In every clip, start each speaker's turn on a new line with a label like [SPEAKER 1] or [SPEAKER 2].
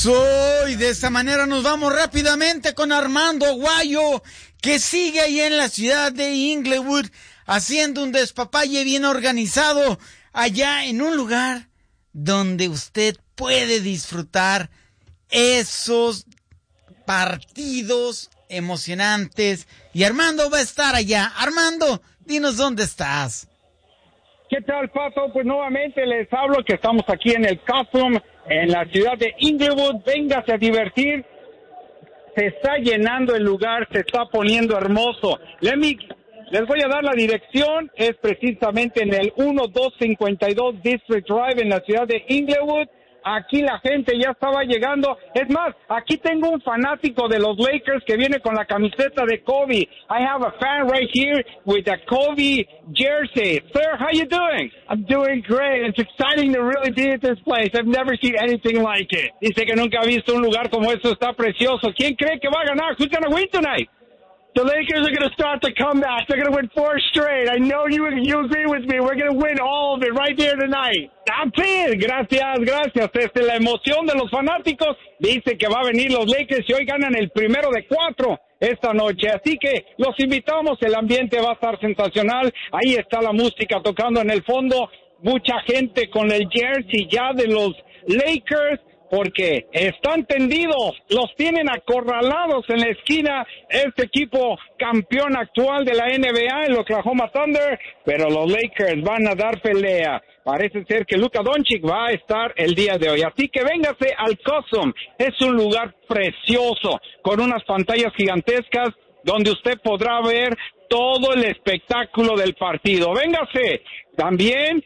[SPEAKER 1] Y de esta manera nos vamos rápidamente con Armando Aguayo, que sigue ahí en la ciudad de Inglewood haciendo un despapalle bien organizado allá en un lugar donde usted puede disfrutar esos partidos emocionantes. Y Armando va a estar allá. Armando, dinos dónde estás.
[SPEAKER 2] ¿Qué tal, Pato? Pues nuevamente les hablo que estamos aquí en el Costum, en la ciudad de Inglewood. Véngase a divertir. Se está llenando el lugar, se está poniendo hermoso. Les voy a dar la dirección. Es precisamente en el 1252 District Drive en la ciudad de Inglewood. Aquí la gente ya estaba llegando. Es más, aquí tengo un fanático de los Lakers que viene con la camiseta de Kobe. I have a fan right here with a Kobe jersey. Sir, how you doing?
[SPEAKER 3] I'm doing great. It's exciting to really be at this place. I've never seen anything like it.
[SPEAKER 2] Dice que nunca ha visto un lugar como esto. Está precioso. ¿Quién cree que va a ganar? Who's going to win tonight?
[SPEAKER 3] The Lakers are going to start the comeback. They're going to win 4 straight. I know you agree with me. We're going to win all of it right here tonight.
[SPEAKER 2] That's it. Gracias. La emoción de los fanáticos dice que va a venir los Lakers y hoy ganan el primero de 4 esta noche. Así que los invitamos. El ambiente va a estar sensacional. Ahí está la música tocando en el fondo. Mucha gente con el jersey ya de los Lakers, porque están tendidos, los tienen acorralados en la esquina, este equipo campeón actual de la NBA, el Oklahoma Thunder, pero los Lakers van a dar pelea. Parece ser que Luka Doncic va a estar el día de hoy. Así que véngase al Costum. Es un lugar precioso, con unas pantallas gigantescas, donde usted podrá ver todo el espectáculo del partido. Véngase. También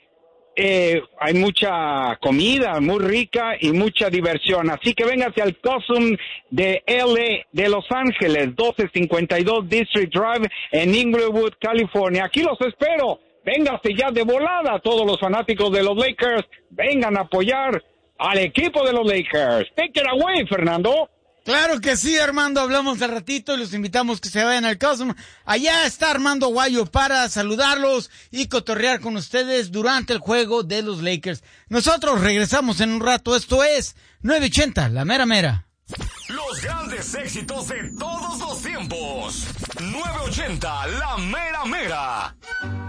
[SPEAKER 2] hay mucha comida muy rica y mucha diversión, así que véngase al Costum de LA, de Los Ángeles, 1252 District Drive en Inglewood, California. Aquí los espero. Véngase ya de volada, todos los fanáticos de los Lakers, vengan a apoyar al equipo de los Lakers. Take it away, Fernando.
[SPEAKER 1] Claro que sí, Armando, hablamos al ratito y los invitamos que se vayan al Costum. Allá está Armando Aguayo para saludarlos y cotorrear con ustedes durante el juego de los Lakers. Nosotros regresamos en un rato, esto es 980, la mera mera.
[SPEAKER 4] Los grandes éxitos de todos los tiempos. 980, la mera mera.